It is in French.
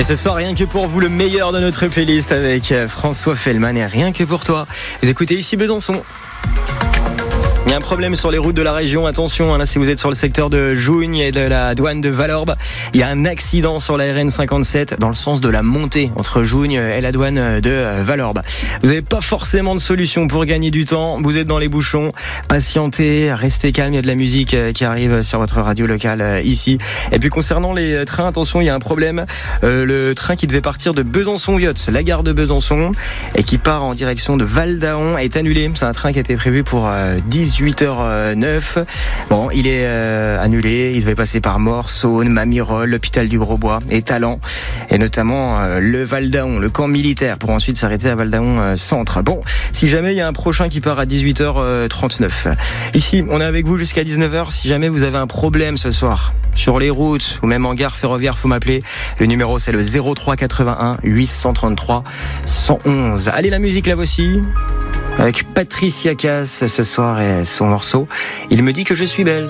Et ce soir, rien que pour vous, le meilleur de notre playlist avec François Fellman et rien que pour toi. Vous écoutez ici Besançon. Il y a un problème sur les routes de la région, attention, là si vous êtes sur le secteur de Jougne et de la douane de Valorbe, il y a un accident sur la RN 57 dans le sens de la montée entre Jougne et la douane de Valorbe. Vous n'avez pas forcément de solution pour gagner du temps, vous êtes dans les bouchons, patientez, restez calme, il y a de la musique qui arrive sur votre radio locale ici. Et puis concernant les trains, attention, il y a un problème, le train qui devait partir de Besançon-Yotz, la gare de Besançon, et qui part en direction de Val-d'Aon est annulé. C'est un train qui a été prévu pour 18h09. Bon, il est annulé. Il devait passer par Mort, Saône, Mamirol, l'hôpital du Grosbois et Talent, et notamment le Val-d'Aon, le camp militaire, pour ensuite s'arrêter à Val-d'Aon centre. Bon, si jamais il y a un prochain qui part à 18h39. Ici, on est avec vous jusqu'à 19h. Si jamais vous avez un problème ce soir sur les routes ou même en gare ferroviaire, faut m'appeler. Le numéro c'est le 03 81 833 111. Allez, la musique la voici. Avec Patricia Cass ce soir et son morceau « Il me dit que je suis belle ».